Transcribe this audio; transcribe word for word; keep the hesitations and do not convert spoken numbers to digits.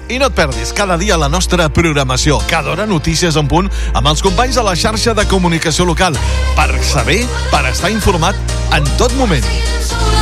I no et perdis cada dia la nostra programació. Cada hora notícies en punt amb els companys de la xarxa de comunicació local. Per saber, per estar informat en tot moment.